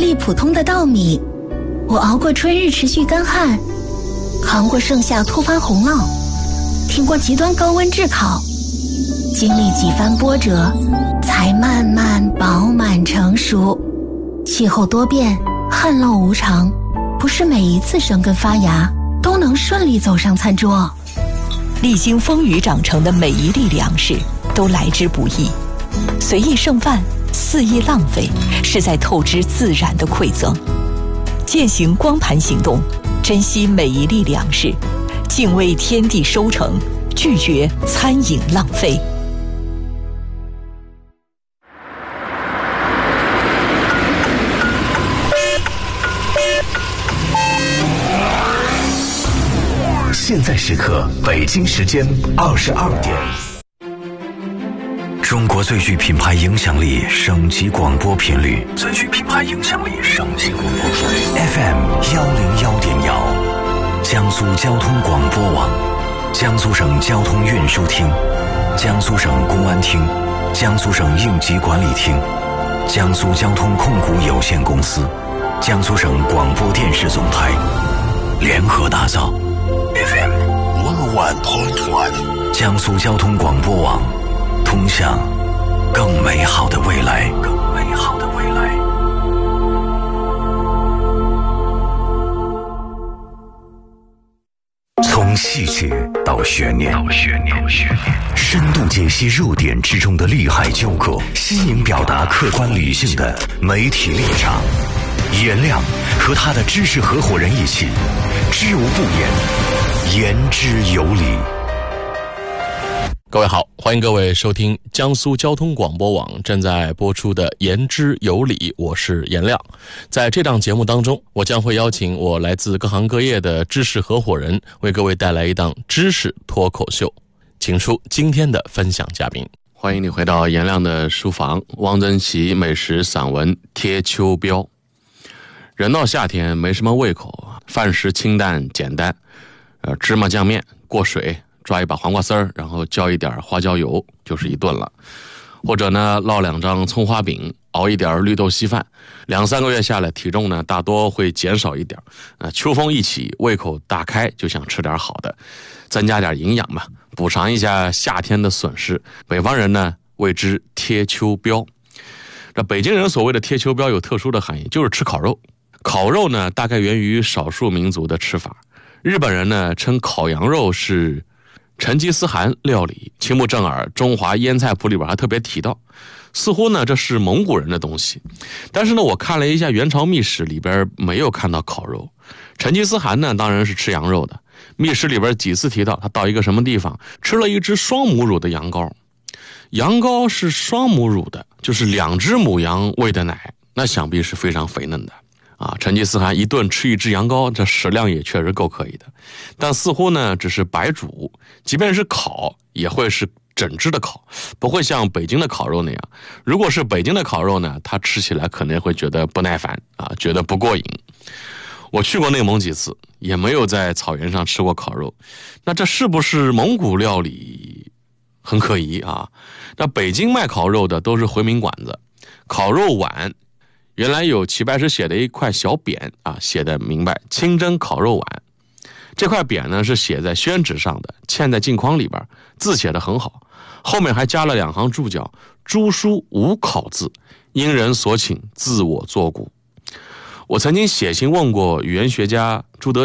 粒普通的稻米，我熬过春日持续干旱，扛过盛夏突发洪涝，挺过极端高温炙烤，经历几番波折，才慢慢饱满成熟。气候多变，旱涝无常，不是每一次生根发芽都能顺利走上餐桌。 历经风雨长成的每一粒粮食都来之不易，随意剩饭，肆意浪费，是在透支自然的馈赠。践行光盘行动，珍惜每一粒粮食，敬畏天地收成，拒绝餐饮浪费。 现在时刻，北京时间22点。中国最具品牌影响力省级广播频率，最具品牌影响力省级广播频率 FM101.1，江苏交通广播网，江苏省交通运输厅，江苏省公安厅，江苏省应急管理厅，江苏交通控股有限公司，江苏省广播电视总台联合打造 FM101.1，江苏交通广播网，通向更美好的未来，更美好的未来。从细节到悬念，深度解析热点之中的利害纠葛，新颖表达客观理性的媒体立场。颜亮和他的知识合伙人一起，知无不言，言之有理。 各位好，欢迎各位收听江苏交通广播网正在播出的言之有理，我是颜亮。在这档节目当中，我将会邀请我来自各行各业的知识合伙人，为各位带来一档知识脱口秀。请出今天的分享嘉宾。欢迎你回到颜亮的书房，汪曾祺美食散文贴秋膘。人到夏天没什么胃口，饭食清淡简单，芝麻酱面过水，抓一把黄瓜丝儿，然后浇一点花椒油，就是一顿了。或者呢，烙2张葱花饼，熬一点绿豆稀饭，2-3个月下来，体重呢大多会减少一点。秋风一起，胃口大开，就想吃点好的，增加点营养嘛，补偿一下夏天的损失。北方人呢谓之贴秋膘。这北京人所谓的贴秋膘有特殊的含义，就是吃烤肉。烤肉呢大概源于少数民族的吃法。日本人呢称烤羊肉是成吉思汗料理，青木正尔《中华腌菜谱》里边还特别提到，似乎呢这是蒙古人的东西。但是呢我看了一下元朝秘史，里边没有看到烤肉。成吉思汗呢当然是吃羊肉的，秘史里边几次提到他到一个什么地方吃了一只双母乳的羊羔。羊羔是双母乳的，就是2只母羊喂的奶，那想必是非常肥嫩的成吉思汗一顿吃一只羊羔，这食量也确实够可以的。但似乎呢只是白煮，即便是烤也会是整只的烤，不会像北京的烤肉那样。如果是北京的烤肉呢，他吃起来可能会觉得不耐烦觉得不过瘾。我去过内蒙几次，也没有在草原上吃过烤肉，那这是不是蒙古料理？很可疑那北京卖烤肉的都是回民馆子，烤肉碗原来有齐白石写的一块小匾写的明白，清真烤肉碗。这块匾呢是写在宣纸上的，嵌在镜框里边，字写得很好，后面还加了2行注脚，朱书无考字，因人所请，自我作古。我曾经写信问过语言学家朱德